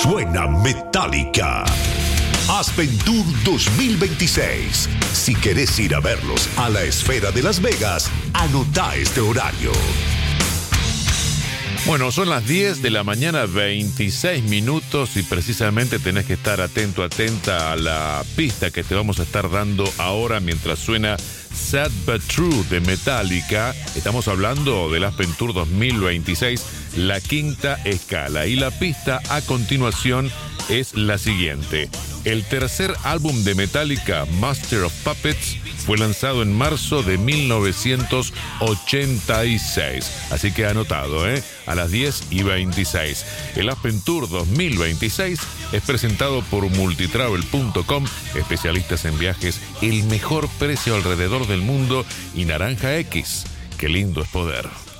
Suena Metallica. Aspen Tour 2026. Si querés ir a verlos a la Esfera de Las Vegas, anotá este horario. Bueno, son las 10 de la mañana, 26 minutos, y precisamente tenés que estar atenta a la pista que te vamos a estar dando ahora mientras suena Sad But True de Metallica. Estamos hablando del Aspen Tour 2026, la quinta escala, y la pista a continuación es la siguiente. El tercer álbum de Metallica, Master of Puppets, fue lanzado en marzo de 1986. Así que anotado, a las 10:26. El Aspen Tour 2026 es presentado por multitravel.com, especialistas en viajes, el mejor precio alrededor del mundo, y Naranja X. Qué lindo es poder.